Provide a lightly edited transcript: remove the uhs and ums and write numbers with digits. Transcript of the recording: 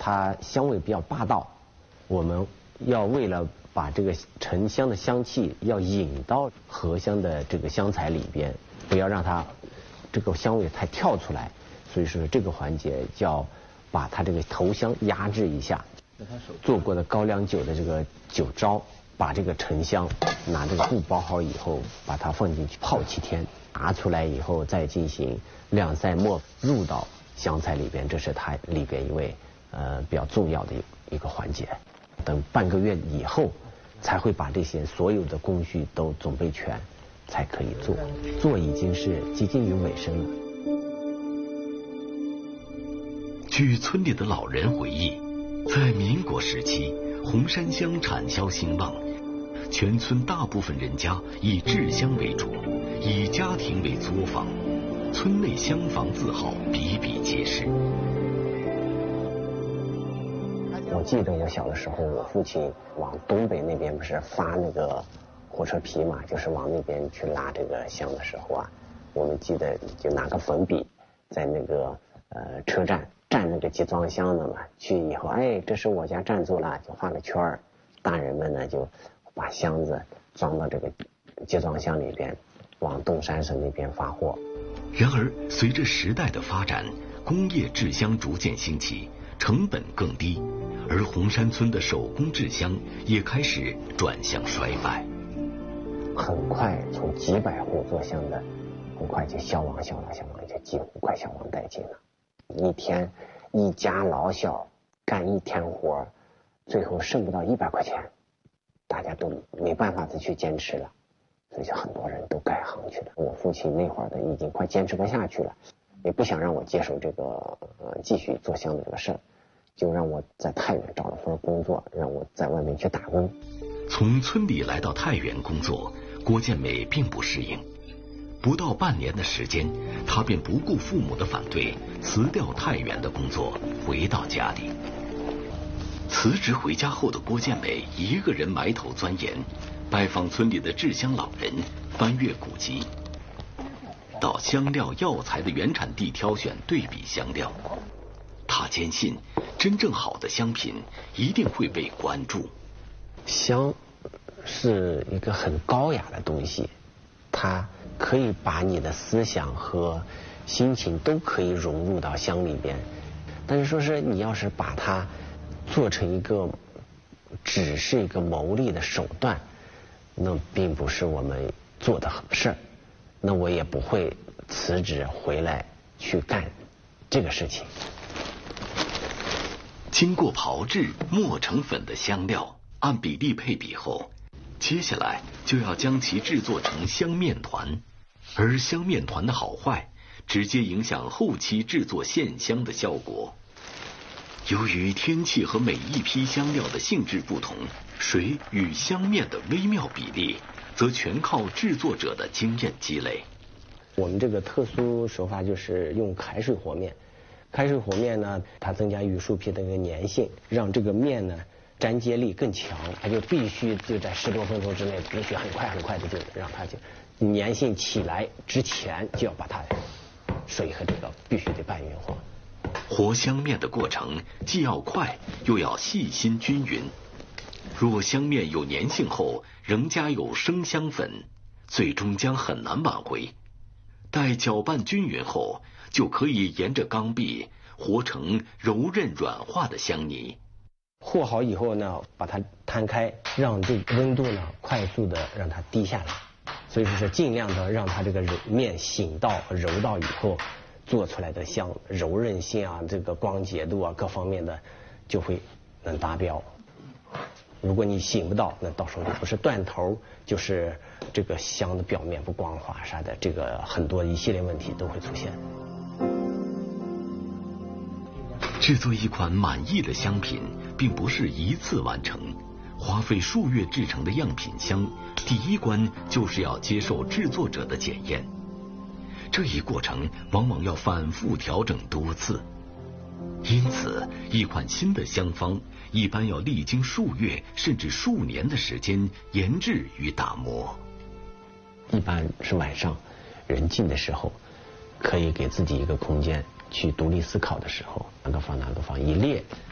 它香味比较霸道，我们要为了把这个沉香的香气要引到荷香的这个香材里边，不要让它这个香味太跳出来，所以说这个环节叫把它这个头香压制一下。做过的高粱酒的这个酒糟，把这个沉香拿这个布包好以后，把它放进去泡7天，拿出来以后再进行晾晒末入到香材里边，这是它里边一位比较重要的一个环节。等半个月以后，才会把这些所有的工序都准备全，才可以做。做已经是接近于尾声了。 据村里的老人回忆，在民国时期，红山香产销兴旺，全村大部分人家以制香为主，以家庭为作坊，村内香坊字号比比皆是。 我记得我小的时候，我父亲往东北那边不是发那个火车皮嘛，就是往那边去拉这个香的时候啊，我们记得就拿个粉笔在那个车站蘸那个集装箱的嘛，去以后哎，这是我家站住了，就画个圈儿，大人们呢就把箱子装到这个集装箱里边，往东三省那边发货。 然而，随着时代的发展，工业制香逐渐兴起，成本更低，而红山村的手工制香也开始转向衰败。 很快从几百户做香的，很快就消亡，就几乎快消亡殆尽了。一天一家老小干1天活，最后剩不到100块钱，大家都没办法再去坚持了，所以就很多人都改行去了。我父亲那会儿的已经快坚持不下去了，也不想让我接手这个继续做香的这个事儿，就让我在太原找了份工作，让我在外面去打工。 从村里来到太原工作，郭建美并不适应。不到半年的时间，他便不顾父母的反对，辞掉太原的工作，回到家里。辞职回家后的郭建美一个人埋头钻研，拜访村里的制香老人，翻阅古籍，到香料药材的原产地挑选对比香料。他坚信，真正好的香品一定会被关注。 香是一个很高雅的东西，它可以把你的思想和心情都可以融入到香里边，但是说是你要是把它做成一个只是一个牟利的手段，那并不是我们做的事儿，那我也不会辞职回来去干这个事情。 经过炮制磨成粉的香料按比例配比后，接下来就要将其制作成香面团，而香面团的好坏直接影响后期制作线香的效果。由于天气和每一批香料的性质不同，水与香面的微妙比例则全靠制作者的经验积累。 我们这个特殊手法就是用开水和面，开水和面呢，它增加玉树皮的一个粘性，让这个面呢粘接力更强，它就必须就在10多分钟之内，必须很快的就让它就粘性起来之前就要把它水和这个必须得拌匀和。 和香面的过程既要快又要细心均匀，若香面有粘性后仍加有生香粉，最终将很难挽回。待搅拌均匀后，就可以沿着缸壁和成柔韧软化的香泥。 和好以后呢，把它摊开，让这个温度呢快速的让它低下来，所以说是尽量的让它这个面醒到柔到以后，做出来的香柔韧性啊，这个光洁度啊各方面的就会能达标。如果你醒不到，那到时候就不是断头，就是这个香的表面不光滑啥的，这个很多一系列问题都会出现。 制作一款满意的香品并不是一次完成，花费数月制成的样品香，第一关就是要接受制作者的检验。这一过程往往要反复调整多次，因此一款新的香方一般要历经数月甚至数年的时间研制与打磨。 一般是晚上人静的时候，可以给自己一个空间去独立思考的时候，哪个方一列